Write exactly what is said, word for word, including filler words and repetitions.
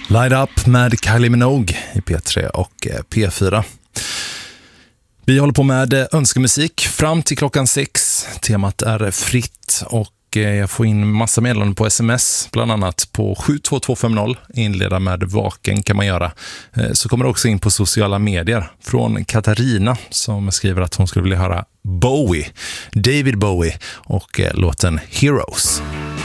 Light Up med Kylie Minogue i P tre och P fyra. Vi håller på med önskemusik fram till klockan sex. Temat är fritt och jag får in massa meddelanden på sms, bland annat på sju två två fem noll. Inleda med vaken kan man göra. Så kommer det också in på sociala medier från Katarina som skriver att hon skulle vilja höra Bowie, David Bowie och låten Heroes.